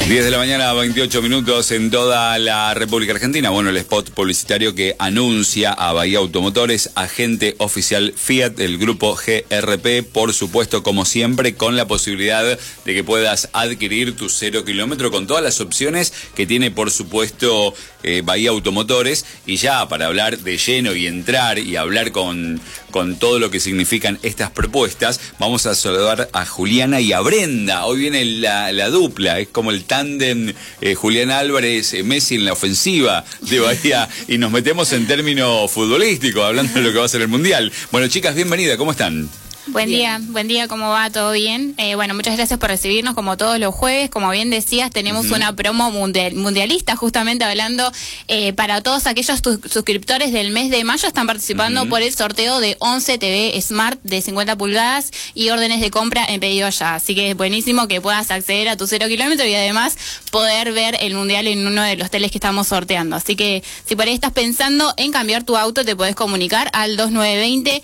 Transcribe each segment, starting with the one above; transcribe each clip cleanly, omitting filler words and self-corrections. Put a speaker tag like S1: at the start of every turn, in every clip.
S1: 10 de la mañana, 28 minutos en toda la República Argentina. Bueno, el spot publicitario que anuncia a Bahía Automotores, agente oficial Fiat del grupo GRP, por supuesto, como siempre, con la posibilidad de que puedas adquirir tu 0 kilómetro con todas las opciones que tiene, por supuesto, Bahía Automotores. Y ya para hablar de lleno y entrar y hablar con todo lo que significan estas propuestas, vamos a saludar a Juliana y a Brenda. Hoy viene la dupla, es como el tándem Julián Álvarez, Messi en la ofensiva de Bahía, y nos metemos en términos futbolísticos, hablando de lo que va a ser el Mundial. Bueno, chicas, bienvenidas, ¿cómo están?
S2: Buen día, ¿cómo va? ¿Todo bien? Bueno, muchas gracias por recibirnos como todos los jueves. Como bien decías, tenemos una promo mundialista, justamente hablando para todos aquellos suscriptores del mes de mayo. Están participando por el sorteo de 11 TV Smart de 50 pulgadas y órdenes de compra en pedido ya. Así que es buenísimo que puedas acceder a tu 0 kilómetro y además poder ver el mundial en uno de los teles que estamos sorteando. Así que si por ahí estás pensando en cambiar tu auto, te podés comunicar al 2920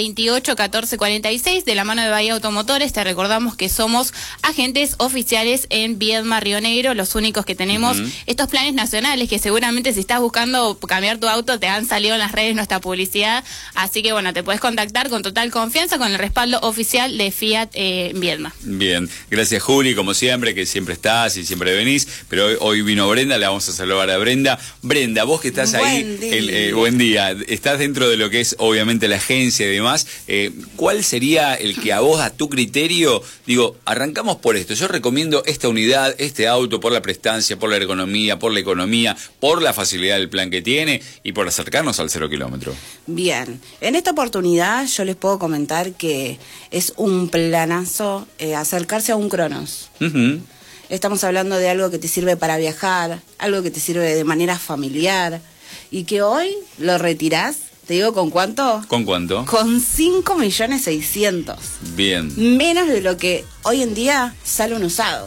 S2: 28 14 46 de la mano de Bahía Automotores. Te recordamos que somos agentes oficiales en Viedma, Río Negro, los únicos que tenemos estos planes nacionales, que seguramente si estás buscando cambiar tu auto te han salido en las redes nuestra publicidad. Así que bueno, te puedes contactar con total confianza con el respaldo oficial de Fiat Viedma. Bien,
S1: gracias Juli, como siempre, que siempre estás y siempre venís, pero hoy vino Brenda, le vamos a saludar a Brenda. Brenda, vos que estás ahí, buen día, estás dentro de lo que es obviamente la agencia y demás, ¿cuál sería el que a vos, a tu criterio, digo, arrancamos por esto, yo recomiendo esta unidad, este auto, por la prestancia, por la ergonomía, por la economía, por la facilidad del plan que tiene y por acercarnos al 0 kilómetro?
S3: Bien, en esta oportunidad yo les puedo comentar que es un planazo acercarse a un Cronos. Estamos hablando de algo que te sirve para viajar, algo que te sirve de manera familiar y que hoy lo retirás. ¿Te digo con cuánto?
S1: ¿Con cuánto?
S3: Con 5.600.000.
S1: Bien.
S3: Menos de lo que hoy en día sale un usado.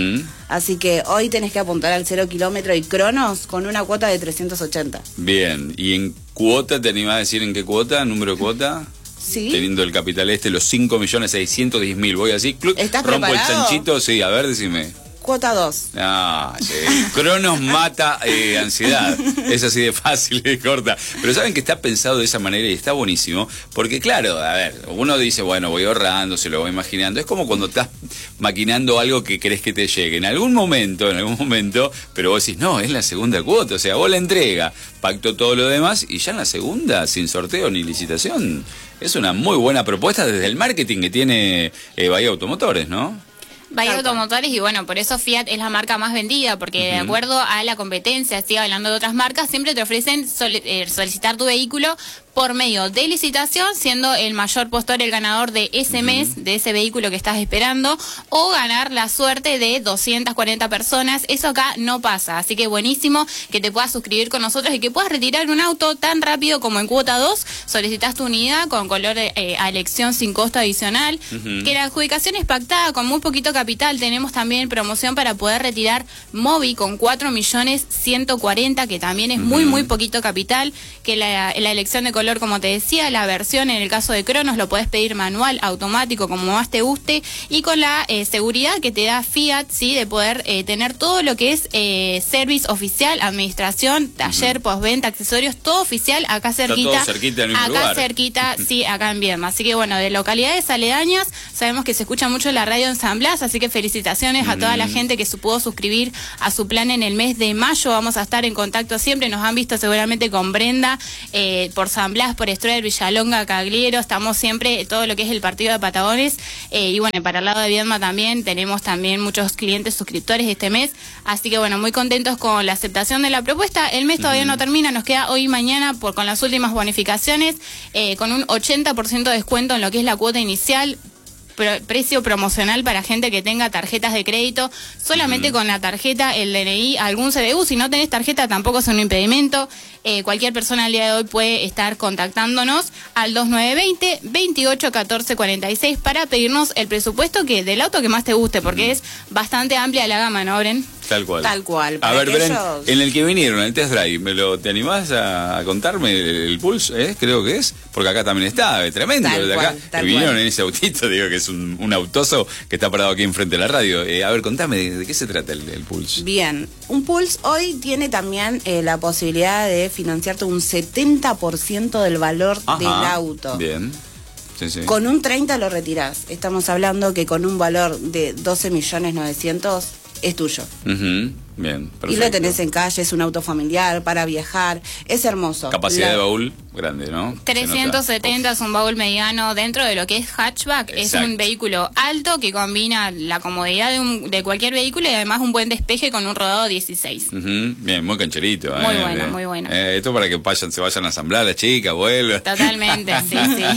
S3: Así que hoy tenés que apuntar al 0 kilómetro y Cronos con una cuota de 380.
S1: Bien. ¿Y en cuota te animás a decir en qué cuota? ¿Número de cuota?
S3: Sí.
S1: Teniendo el capital los 5.610.000. Voy así,
S3: ¿Estás
S1: rompo
S3: preparado?
S1: el chanchito. Sí, a ver, decime.
S3: Cuota 2.
S1: Ah, sí. Cronos mata ansiedad. Es así de fácil y corta. Pero saben que está pensado de esa manera y está buenísimo. Porque claro, a ver, uno dice, bueno, voy ahorrando, se lo voy imaginando. Es como cuando estás maquinando algo que querés que te llegue. En algún momento, pero vos decís, no, es la segunda cuota. O sea, vos la entrega, pacto todo lo demás y ya en la segunda, sin sorteo ni licitación. Es una muy buena propuesta desde el marketing que tiene Bahía Automotores, ¿no?
S2: Bahía Automotores, y bueno, por eso Fiat es la marca más vendida, porque de acuerdo a la competencia, sigue hablando de otras marcas, siempre te ofrecen solicitar tu vehículo por medio de licitación, siendo el mayor postor el ganador de ese mes, de ese vehículo que estás esperando, o ganar la suerte de 240 personas. Eso acá no pasa, así que buenísimo que te puedas suscribir con nosotros y que puedas retirar un auto tan rápido como en cuota 2. Solicitas tu unidad con color a elección sin costo adicional, que la adjudicación es pactada con muy poquito capital. Tenemos también promoción para poder retirar Mobi con 4.140.000, que también es muy poquito capital, que la elección de color, como te decía, la versión en el caso de Cronos lo podés pedir manual, automático, como más te guste, y con la seguridad que te da Fiat, ¿sí? De poder tener todo lo que es service oficial, administración, taller, postventa, accesorios, todo oficial acá cerquita.
S1: Está todo cerquita en el mismo lugar.
S2: Cerquita, sí, acá en Viedma. Así que bueno, de localidades aledañas, sabemos que se escucha mucho la radio en San Blas, así que felicitaciones a toda la gente que se pudo suscribir a su plan en el mes de mayo. Vamos a estar en contacto siempre, nos han visto seguramente con Brenda por San Blas, por Stroeder, Villalonga, Cagliero, estamos siempre, todo lo que es el partido de Patagones, y bueno, para el lado de Viedma también, tenemos también muchos clientes suscriptores este mes, así que bueno, muy contentos con la aceptación de la propuesta. El mes todavía no termina, nos queda hoy y mañana con las últimas bonificaciones, con un 80% de descuento en lo que es la cuota inicial, precio promocional para gente que tenga tarjetas de crédito, solamente con la tarjeta, el DNI, algún CBU. Si no tenés tarjeta tampoco es un impedimento. Cualquier persona al día de hoy puede estar contactándonos al 2920 28 14 46 para pedirnos el presupuesto del auto que más te guste, porque es bastante amplia la gama, ¿no, Bren?
S1: Tal cual.
S3: Tal cual.
S1: A ver, Bren,
S3: ellos...
S1: en el que vinieron, el test drive, ¿te animás a contarme el Pulse? Creo que es, porque acá también está, tremendo.
S3: Tal
S1: de acá,
S3: cual,
S1: vinieron en ese autito, digo que es un autoso que está parado aquí enfrente de la radio. A ver, contame, ¿de qué se trata el Pulse?
S3: Bien, un Pulse hoy tiene también la posibilidad de financiarte un 70% del valor del auto.
S1: Bien. Sí, sí.
S3: Con un 30 lo retirás. Estamos hablando que con un valor de 12.900.000 es tuyo.
S1: Bien, perfecto.
S3: Y lo tenés en calle, es un auto familiar para viajar, es hermoso.
S1: Capacidad de baúl grande, ¿no?
S2: 370 es un baúl mediano dentro de lo que es hatchback. Exacto. Es un vehículo alto que combina la comodidad de cualquier vehículo y además un buen despeje con un rodado 16.
S1: Bien, muy cancherito.
S2: Muy bueno, muy bueno.
S1: Esto para que se vayan a asamblar las chicas, vuelvan.
S2: Totalmente, sí.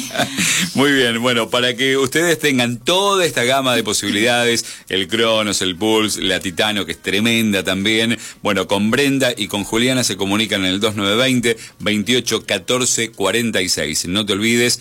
S1: Muy bien, bueno, para que ustedes tengan toda esta gama de posibilidades, el Cronos, el Pulse, la Titano, que es tremenda también. Bueno, con Brenda y con Juliana se comunican en el 2920 28 14 46. No te olvides,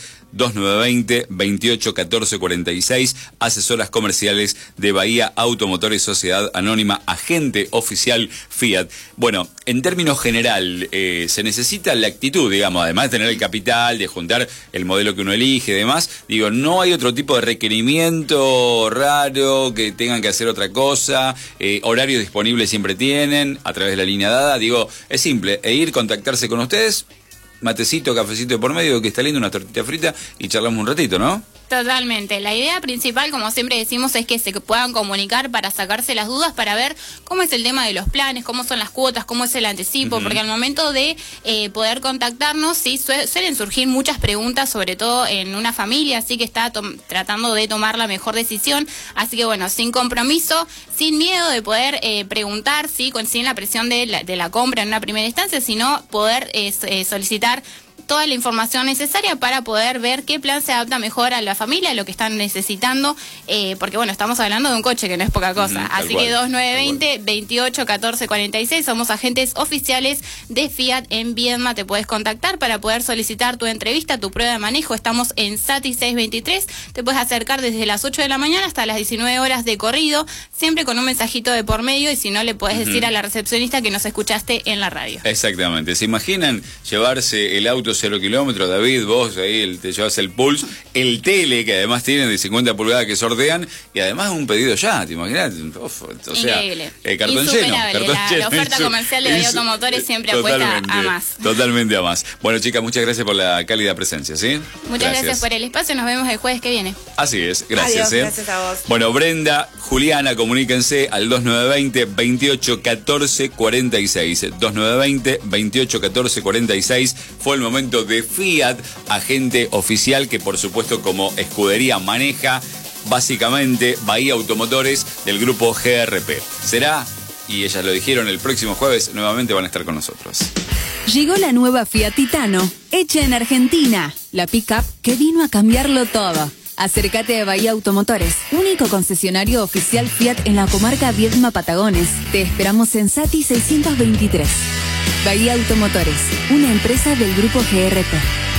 S1: 2920 28 14 46, asesoras comerciales de Bahía Automotores Sociedad Anónima, agente oficial Fiat. Bueno, en términos general, se necesita la actitud, digamos, además de tener el capital, de juntar el modelo que uno elige y demás. Digo, no hay otro tipo de requerimiento raro, que tengan que hacer otra cosa, horarios disponibles siempre tienen, a través de la línea dada. Digo, es simple, contactarse con ustedes, matecito, cafecito de por medio, que está lindo, una tortita frita y charlamos un ratito, ¿no?
S2: Totalmente. La idea principal, como siempre decimos, es que se puedan comunicar para sacarse las dudas, para ver cómo es el tema de los planes, cómo son las cuotas, cómo es el anticipo, porque al momento de poder contactarnos, sí, suelen surgir muchas preguntas, sobre todo en una familia, así que está tratando de tomar la mejor decisión. Así que bueno, sin compromiso, sin miedo de poder preguntar, sí, sin la presión de la compra en una primera instancia, sino poder solicitar toda la información necesaria para poder ver qué plan se adapta mejor a la familia, a lo que están necesitando, porque bueno, estamos hablando de un coche que no es poca cosa. Así que 2920 28 14 46, somos agentes oficiales de Fiat en Viedma. Te puedes contactar para poder solicitar tu entrevista, tu prueba de manejo. Estamos en Sati 623, te puedes acercar desde las 8 de la mañana hasta las 19 horas de corrido, siempre con un mensajito de por medio, y si no, le puedes decir a la recepcionista que nos escuchaste en la radio.
S1: Exactamente. ¿Se imaginan llevarse el auto 0 kilómetros, David, vos ahí te llevas el Pulse, el tele, que además tienen de 50 pulgadas que sortean, y además un pedido ya, ¿te imaginas? O sea, cartón lleno.
S2: La oferta comercial de Bahía Automotores siempre apuesta a más.
S1: Totalmente a más. Bueno, chicas, muchas gracias por la cálida presencia, ¿sí?
S2: Muchas gracias por el espacio, nos vemos el jueves que viene.
S1: Así es, gracias.
S3: Adiós, gracias a vos.
S1: Bueno, Brenda, Juliana, comuníquense al 2920 28 14 46. 2920 28 14 46. Fue el momento de Fiat, agente oficial que por supuesto como escudería maneja básicamente Bahía Automotores del grupo GRP. Será, y ellas lo dijeron, el próximo jueves nuevamente van a estar con nosotros.
S4: Llegó la nueva Fiat Titano, hecha en Argentina, la pick-up que vino a cambiarlo todo. Acércate a Bahía Automotores, único concesionario oficial Fiat en la comarca Viedma Patagones. Te esperamos en Sati 623. Bahía Automotores, una empresa del grupo GRP.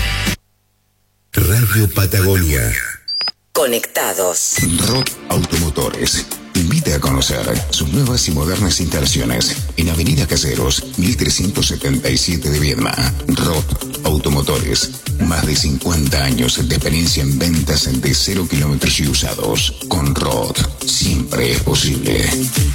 S5: Radio Patagonia.
S6: Conectados.
S5: Roth Automotores invita a conocer sus nuevas y modernas instalaciones en Avenida Caseros, 1377 de Viedma. Roth Automotores, más de 50 años de experiencia en ventas de 0 kilómetros y usados. Con Roth, siempre es posible.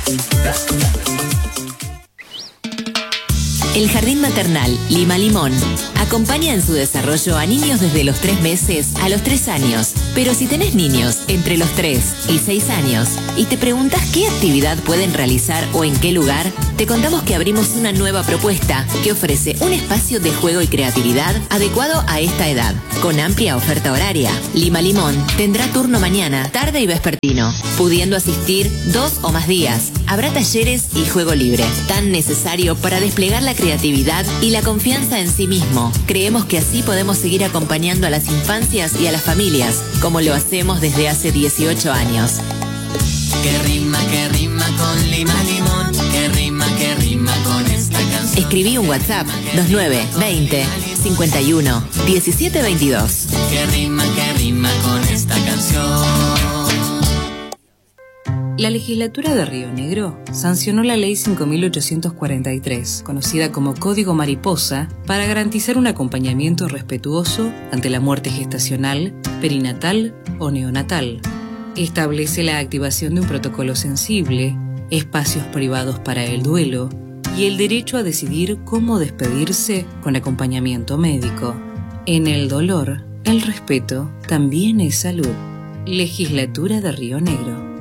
S6: El Jardín Maternal Lima Limón acompaña en su desarrollo a niños desde los 3 meses a los 3 años. Pero si tenés niños entre los 3 y 6 años y te preguntas qué actividad pueden realizar o en qué lugar, te contamos que abrimos una nueva propuesta que ofrece un espacio de juego y creatividad adecuado a esta edad, con amplia oferta horaria. Lima Limón tendrá turno mañana, tarde y vespertino, pudiendo asistir 2 o más días. Habrá talleres y juego libre, tan necesario para desplegar la creatividad y la confianza en sí mismo. Creemos que así podemos seguir acompañando a las infancias y a las familias, como lo hacemos desde hace 18 años.
S7: Que rima con Lima Limón, que rima con esta canción.
S6: Escribí un WhatsApp 29 20 51 17 22.
S7: Que rima con esta canción.
S8: La legislatura de Río Negro sancionó la Ley 5.843, conocida como Código Mariposa, para garantizar un acompañamiento respetuoso ante la muerte gestacional, perinatal o neonatal. Establece la activación de un protocolo sensible, espacios privados para el duelo y el derecho a decidir cómo despedirse con acompañamiento médico. En el dolor, el respeto también es salud. Legislatura de Río Negro.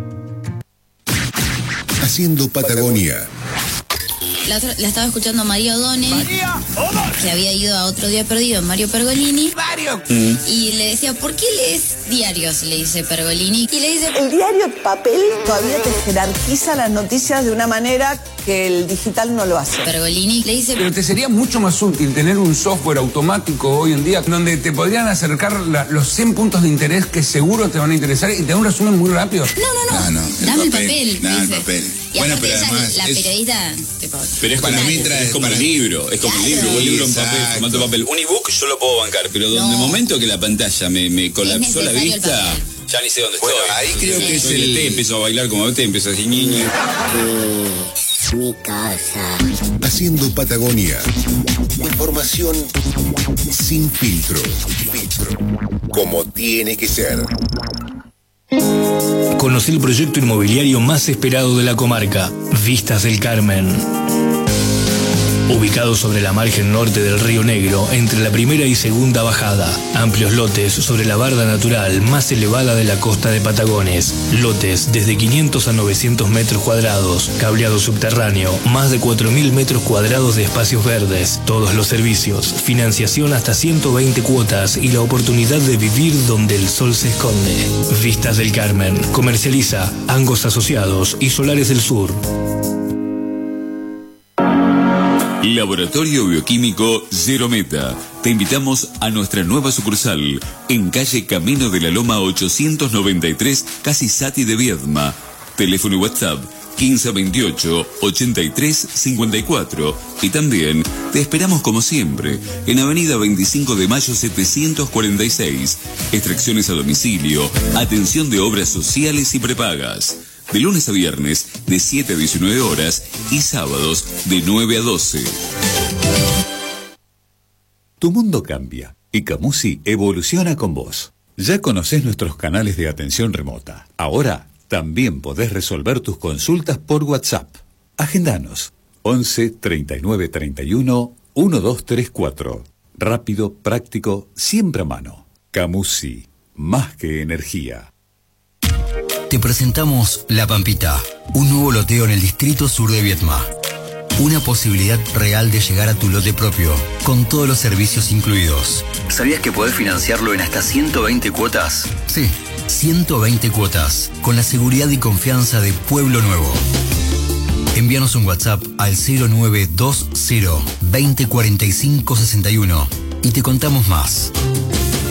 S5: Haciendo Patagonia.
S9: La estaba escuchando a María O'Donnell, que había ido a Otro Día Perdido, Mario Pergolini. Y le decía, ¿por qué lees diarios? Le dice Pergolini. Y le dice,
S10: el diario papel todavía te jerarquiza las noticias de una manera que el digital no lo hace.
S9: Pergolini le dice,
S11: pero te sería mucho más útil tener un software automático hoy en día donde te podrían acercar los 100 puntos de interés que seguro te van a interesar y te da un resumen muy rápido.
S9: No, dame el papel.
S5: No, el papel.
S9: Y bueno, pero además la periodista, tipo,
S1: pero es
S5: para
S1: como,
S5: mí
S1: es como el libro, es como el libro, un libro en papel, formato papel. Un ebook yo lo puedo bancar, pero donde el momento que la pantalla me colapsó la vista, ya ni sé dónde estoy.
S5: Ahí creo que es el...
S1: Empiezo a bailar como te empiezo a decir niño.
S12: Mi casa.
S5: Haciendo Patagonia. Información sin filtro. Como tiene que ser.
S13: Conocí el proyecto inmobiliario más esperado de la comarca, Vistas del Carmen. Ubicado sobre la margen norte del Río Negro, entre la primera y segunda bajada. Amplios lotes sobre la barda natural más elevada de la costa de Patagones. Lotes desde 500 a 900 metros cuadrados. Cableado subterráneo, más de 4.000 metros cuadrados de espacios verdes. Todos los servicios, financiación hasta 120 cuotas y la oportunidad de vivir donde el sol se esconde. Vistas del Carmen. Comercializa Angos Asociados y Solares del Sur.
S1: Laboratorio Bioquímico Zero Meta. Te invitamos a nuestra nueva sucursal en calle Camino de la Loma 893, casi Sati de Viedma. Teléfono y WhatsApp 1528 83 54. Y también te esperamos como siempre en Avenida 25 de Mayo 746. Extracciones a domicilio, atención de obras sociales y prepagas. De lunes a viernes, de 7 a 19 horas y sábados, de 9 a 12.
S14: Tu mundo cambia y Camusi evoluciona con vos. Ya conocés nuestros canales de atención remota. Ahora también podés resolver tus consultas por WhatsApp. Agendanos 11 39 31 1234. Rápido, práctico, siempre a mano. Camusi, más que energía.
S15: Te presentamos La Pampita, un nuevo loteo en el distrito sur de Viedma. Una posibilidad real de llegar a tu lote propio, con todos los servicios incluidos. ¿Sabías que podés financiarlo en hasta 120 cuotas? Sí, 120 cuotas, con la seguridad y confianza de Pueblo Nuevo. Envíanos un WhatsApp al 0920 2045 61 y te contamos más.